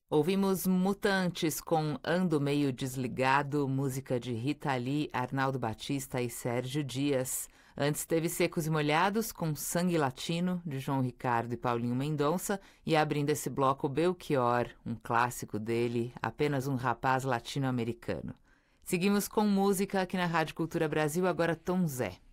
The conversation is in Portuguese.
Ouvimos Mutantes com Ando Meio Desligado, música de Rita Lee, Arnaldo Batista e Sérgio Dias. Antes teve Secos e Molhados com Sangue Latino, de João Ricardo e Paulinho Mendonça. E abrindo esse bloco, Belchior, um clássico dele, Apenas um Rapaz Latino-Americano. Seguimos com música aqui na Rádio Cultura Brasil, agora Tom Zé.